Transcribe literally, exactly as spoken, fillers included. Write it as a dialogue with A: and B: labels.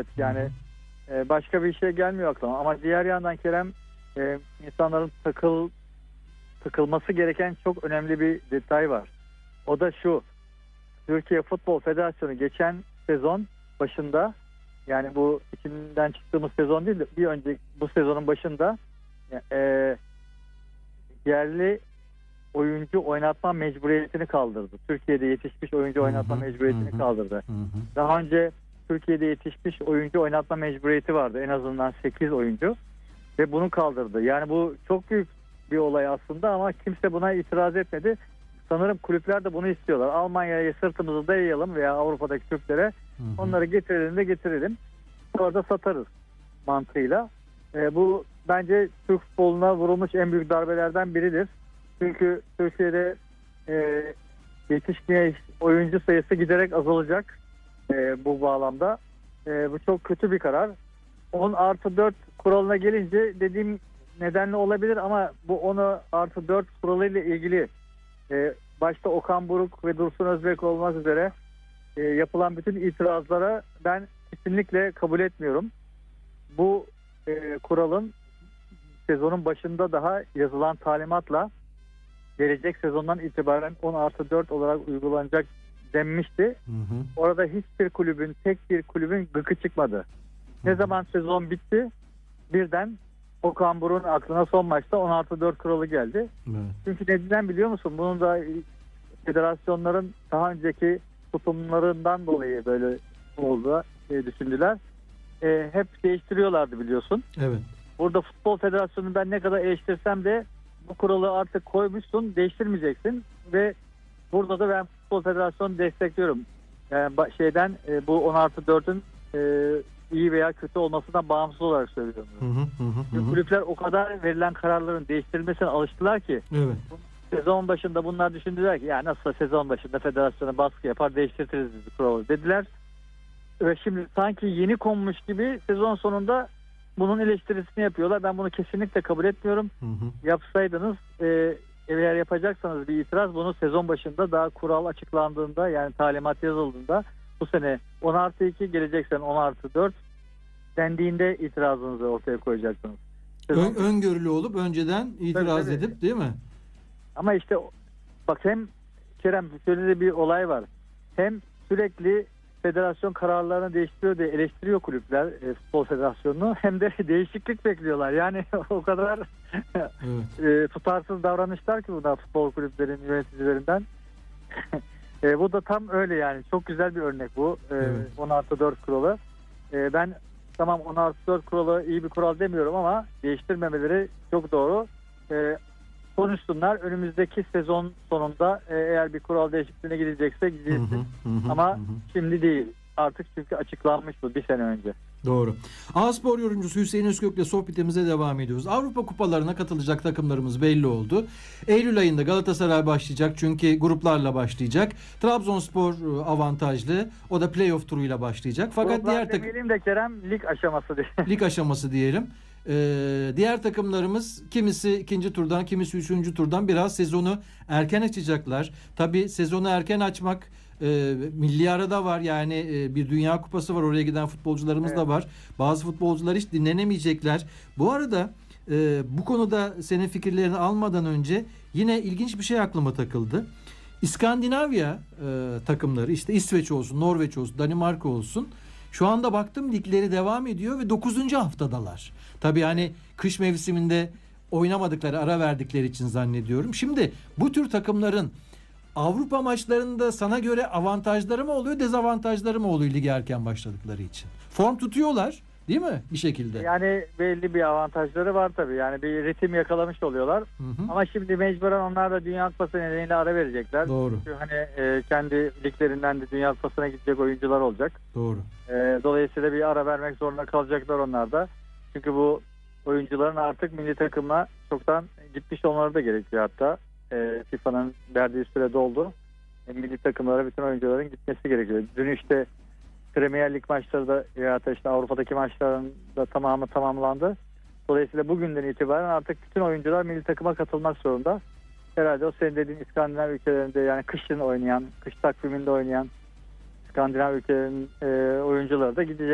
A: evet. Yani e, başka bir şey gelmiyor aklıma. Ama diğer yandan Kerem, e, insanların takıl takılması gereken çok önemli bir detay var. O da şu: Türkiye Futbol Federasyonu geçen sezon başında, yani bu içinden çıktığımız sezon değil de bir önceki bu sezonun başında e, yerli oyuncu oynatma mecburiyetini kaldırdı. Türkiye'de yetişmiş oyuncu oynatma
B: Hı hı,
A: mecburiyetini
B: hı,
A: kaldırdı.
B: hı hı.
A: Daha önce Türkiye'de yetişmiş oyuncu oynatma mecburiyeti vardı. En azından sekiz oyuncu. Ve bunu kaldırdı. Yani bu çok büyük bir olay aslında ama kimse buna itiraz etmedi. Sanırım kulüpler de bunu istiyorlar. Almanya'ya sırtımızı dayayalım veya Avrupa'daki Türklere,
B: Hı hı.
A: onları getirelim de getirelim. Sonra da satarız mantığıyla. E, bu bence Türk futboluna vurulmuş en büyük darbelerden biridir. Çünkü Türkiye'de e, yetişkin oyuncu sayısı giderek azalacak e, bu bağlamda. E, bu çok kötü bir karar. on artı dört kuralına gelince dediğim nedenle olabilir ama bu on artı dört kuralıyla ilgili e, başta Okan Buruk ve Dursun Özbek olmak üzere e, yapılan bütün itirazlara ben kesinlikle kabul etmiyorum. Bu e, kuralın sezonun başında daha yazılan talimatla gelecek sezondan itibaren on artı dört olarak uygulanacak denmişti.
B: Hı hı.
A: Orada hiçbir kulübün, tek bir kulübün gıkı çıkmadı. Ne zaman sezon bitti, birden Okan Buruk'un aklına son maçta on artı dört kuralı geldi.
B: Evet.
A: Çünkü neden biliyor musun? Bunun da federasyonların daha önceki tutumlarından dolayı böyle oldu e, düşündüler. E, hep değiştiriyorlardı biliyorsun.
B: Evet.
A: Burada Futbol Federasyonu ben ne kadar eleştirsem de bu kuralı artık koymuşsun, değiştirmeyeceksin ve burada da ben Futbol Federasyonu destekliyorum. Yani şeyden e, bu on artı dördün e, iyi veya kötü olmasından bağımsız olarak söylüyorum.
B: Hı hı, hı hı,
A: Çünkü
B: hı.
A: kulüpler o kadar verilen kararların değiştirilmesine alıştılar ki
B: Evet.
A: sezon başında bunlar düşündüler ki ya nasılsa sezon başında federasyona baskı yapar değiştiririz biz kuralı dediler. Ve şimdi sanki yeni konmuş gibi sezon sonunda bunun eleştirisini yapıyorlar. Ben bunu kesinlikle kabul etmiyorum.
B: Hı hı.
A: Yapsaydınız e, eğer yapacaksanız bir itiraz, bunu sezon başında daha kural açıklandığında, yani talimat yazıldığında, bu sene on artı iki gelecek sene on artı dört dendiğinde itirazınızı ortaya koyacaksınız. Sezon...
B: Ön, öngörülü olup önceden itiraz
A: Tabii, tabii.
B: edip değil mi?
A: Ama işte bak, hem Kerem şöyle de bir olay var. Hem sürekli federasyon kararlarını değiştiriyor diye eleştiriyor kulüpler e, futbol federasyonunu, hem de değişiklik bekliyorlar. Yani o kadar
B: Evet.
A: e, tutarsız davranışlar ki bu da futbol kulüplerin yöneticilerinden. e, bu da tam öyle yani. Çok güzel bir örnek bu. E,
B: Evet.
A: on artı dört kuralı. E, ben tamam on artı dört kuralı iyi bir kural demiyorum ama değiştirmemeleri çok doğru. E, konuşsunlar. Önümüzdeki sezon sonunda e, eğer bir kural değişikliğine gidecekse gidilsin.
B: Hı hı, hı hı,
A: Ama
B: hı hı.
A: şimdi değil. Artık çünkü açıklanmış bu bir sene önce.
B: Doğru. A-Spor yorumcusu Hüseyin Özkök'le sohbetimize devam ediyoruz. Avrupa kupalarına katılacak takımlarımız belli oldu. Eylül ayında Galatasaray başlayacak çünkü gruplarla başlayacak. Trabzonspor avantajlı. O da playoff turuyla başlayacak. Fakat
A: Gruplar
B: diğer takım
A: demeyelim de Kerem, lig aşaması diye.
B: lig aşaması diyelim. Ee, diğer takımlarımız kimisi ikinci turdan, kimisi üçüncü turdan biraz sezonu erken açacaklar. Tabii sezonu erken açmak e, milli arada var, yani e, bir Dünya Kupası var, oraya giden futbolcularımız
A: Evet.
B: da var. Bazı futbolcular hiç dinlenemeyecekler. Bu arada e, bu konuda senin fikirlerini almadan önce yine ilginç bir şey aklıma takıldı. İskandinavya e, takımları, işte İsveç olsun, Norveç olsun, Danimarka olsun, şu anda baktım ligleri devam ediyor ve dokuzuncu haftadalar. Tabii hani kış mevsiminde oynamadıkları, ara verdikleri için zannediyorum. Şimdi bu tür takımların Avrupa maçlarında sana göre avantajları mı oluyor, dezavantajları mı oluyor ligi erken başladıkları için? Form tutuyorlar değil mi bir şekilde?
A: Yani belli bir avantajları var tabii. Yani bir ritim yakalamış oluyorlar.
B: Hı hı.
A: Ama şimdi mecburen onlar da Dünya Kupası nedeniyle ara verecekler.
B: Doğru.
A: Çünkü hani e, kendi liglerinden de Dünya Kupası'na gidecek oyuncular olacak.
B: Doğru.
A: E, dolayısıyla bir ara vermek zorunda kalacaklar onlar da. Çünkü bu oyuncuların artık milli takımla çoktan gitmiş olmaları da gerekiyor hatta. E, FIFA'nın verdiği süre doldu. E, milli takımlara bütün oyuncuların gitmesi gerekiyor. Dün işte Premier Lig maçları da ya da işte Avrupa'daki maçların da tamamı tamamlandı. Dolayısıyla bugünden itibaren artık bütün oyuncular milli takıma katılmak zorunda. Herhalde o senin dediğin İskandinav ülkelerinde, yani kışın oynayan, kış takviminde oynayan İskandinav ülkelerinin e, oyuncuları da gidecek.